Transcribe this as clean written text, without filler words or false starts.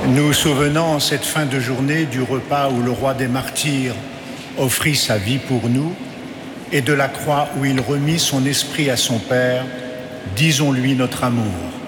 Nous souvenant en cette fin de journée du repas où le roi des martyrs offrit sa vie pour nous et de la croix où il remit son esprit à son Père, disons-lui notre amour.